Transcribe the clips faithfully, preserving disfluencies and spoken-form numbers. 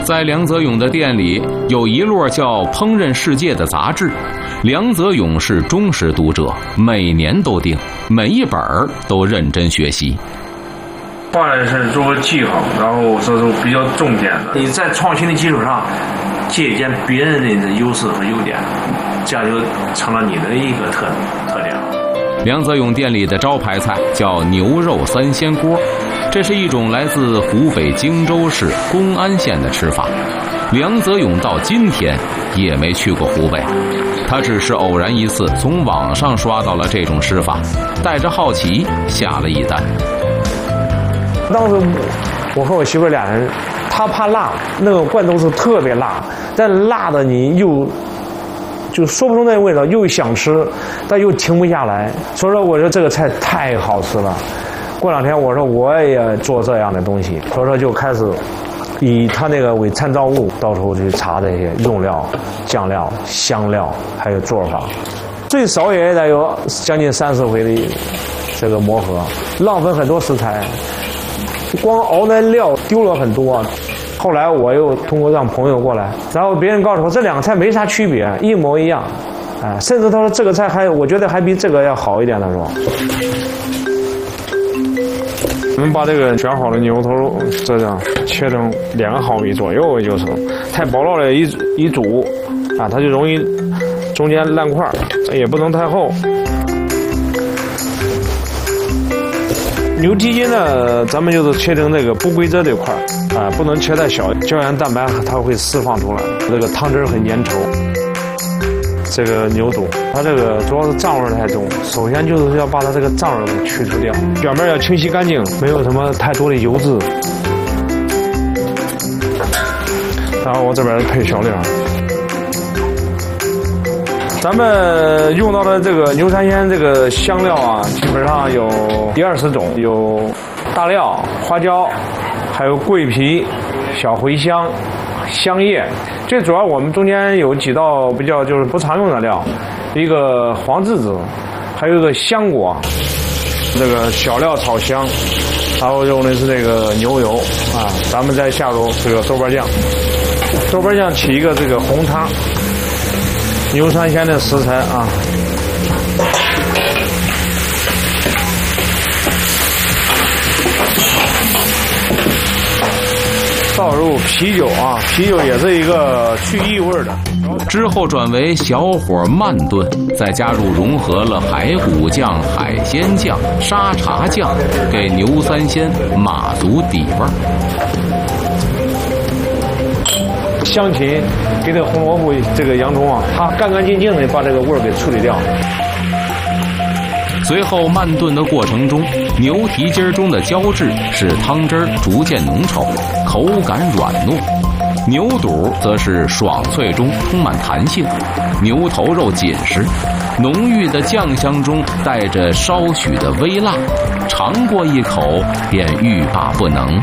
在梁泽勇的店里有一摞叫《烹饪世界》的杂志，梁泽勇是忠实读者，每年都订，每一本都认真学习。 办事做记号，然后这是比较重点的。你在创新的基础上借鉴别人的优势和优点，这样就成了你的一个特特点。 梁泽勇店里的招牌菜叫牛肉三鲜锅，这是一种来自湖北荆州市公安县的吃法。梁泽勇到今天也没去过湖北，他只是偶然一次从网上刷到了这种吃法，带着好奇下了一单。 当时我和我媳妇俩人，她怕辣，那个罐头是特别辣，但辣的你又就说不出那味道，又想吃，但又停不下来。所以说，我说这个菜太好吃了。过两天我说我也做这样的东西，所以说就开始以他那个为参照物，到处去查这些用料、酱料、香料，还有做法。最少也得有将近三十回的这个磨合，浪费很多食材。光熬那料丢了很多，后来我又通过让朋友过来，然后别人告诉我这两个菜没啥区别，一模一样，啊，甚至他说这个菜还我觉得还比这个要好一点。他说，我们把这个选好的牛头肉这样切成两毫米左右就是，太薄了了一一煮，啊，它就容易中间烂块，也不能太厚。牛蹄筋呢，咱们就是切成那个不规则这块啊，不能切太小，胶原蛋白它会释放出来，这个汤汁很粘稠。这个牛肚，它这个主要是脏味太重，首先就是要把它这个脏味给去除掉，表面要清洗干净，没有什么太多的油脂。然后我这边配小料。咱们用到的这个牛三鲜这个香料啊，基本上有一二十种，有大料、花椒，还有桂皮、小茴香、香叶。最主要我们中间有几道比较就是不常用的料，一个黄栀子，还有一个香果，这个小料炒香，然后用的是这个牛油啊，咱们再下入这个豆瓣酱，豆瓣酱起一个这个红汤。牛三鲜的食材啊，倒入啤酒啊，啤酒也是一个去异味的。 之后转为小火慢炖，再加入融合了海骨酱、海鲜酱、沙茶酱，给牛三鲜码足底味。 香芹给这个红萝卜、这个洋葱啊，它干干净净的把这个味儿给处理掉。 随后慢炖的过程中，牛蹄筋中的胶质使汤汁逐渐浓稠，口感软糯；牛肚则是爽脆中充满弹性，牛头肉紧实，浓郁的酱香中带着稍许的微辣，尝过一口便欲罢不能。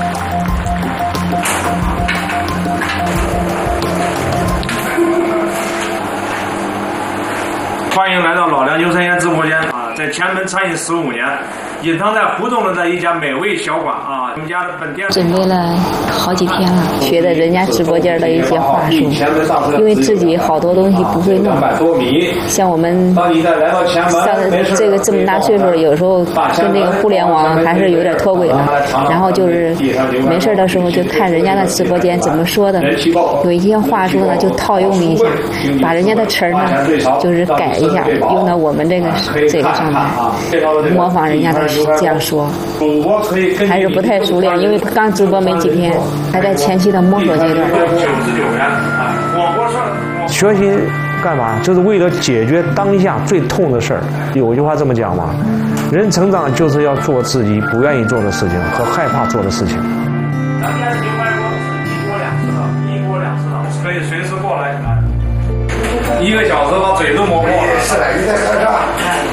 欢迎来到老梁牛三鲜直播间啊，在前门餐饮十五年，隐藏在胡同的一家美味小馆啊，我们家的本店准备了好几天了，学的人家直播间的一些话术，因为自己好多东西不会弄，像我们上这个这么大岁数，有时候跟这个互联网还是有点脱轨的，然后就是没事的时候就看人家的直播间怎么说的，有一些话术呢就套用一下，把人家的词儿呢就是改一下，用到我们这个这个上面，模仿人家的这样说，还是不太熟练，因为刚直播没几天，还在前期的摸索阶段。 学习干嘛？就是为了解决当下最痛的事儿。有一句话这么讲嘛，人成长就是要做自己不愿意做的事情和害怕做的事情。 咱家牛排锅是一锅两次的，一锅两次的，可以随时过来。一个小时把嘴都磨破了。是的，你在这儿。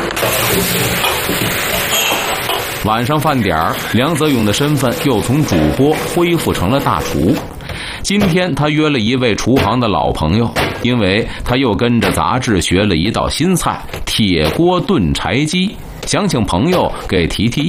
晚上饭点儿，梁泽勇的身份又从主播恢复成了大厨。今天他约了一位厨行的老朋友，因为他又跟着杂志学了一道新菜——铁锅炖柴鸡，想请朋友给提提